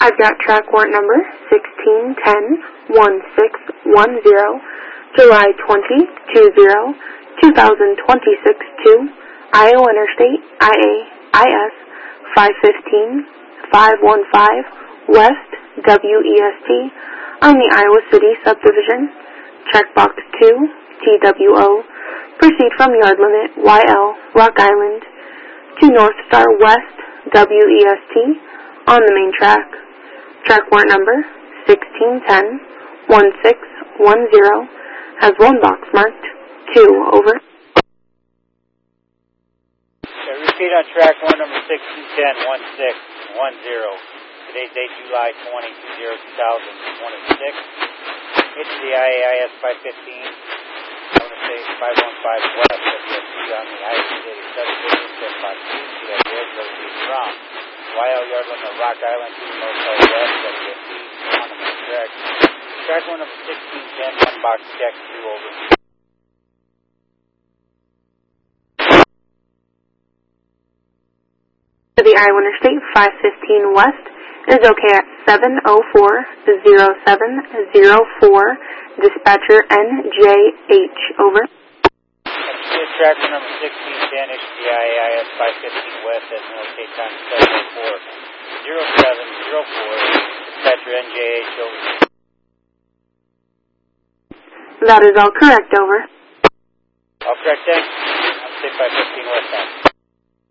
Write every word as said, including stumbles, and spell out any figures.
I've got track warrant number sixteen ten one six one zero, July twentieth, two thousand twenty-six to Iowa Interstate I A I S five fifteen five fifteen West W E S T on the Iowa City subdivision. Checkbox two, T W O. Proceed from yard limit Y L, Rock Island, to North Star West W E S T on the main track. Track warrant number sixteen ten one six one zero has one box marked two. Over. Okay, repeat on track warrant number sixteen ten one six one zero. Today's date July twentieth, two thousand twenty-six. It's the I A I S five fifteen. five one five West W S T on the Iowa City subdivision, checkbox two, T W O, proceed from Y L yard limit Rock Island to North Star West W S T on the main track. Track one number sixteen ten, one box check, two. Over. To the Iowa Interstate five fifteen West is okay at seven oh four oh seven oh four. Dispatcher N J H. Over. Track number sixteen ten, H D I A I S five fifteen West, as an okay time seven oh four oh seven oh four. Dispatcher N J H. Over. That is all correct. Over. All correct, thanks. I'm state five fifteen West.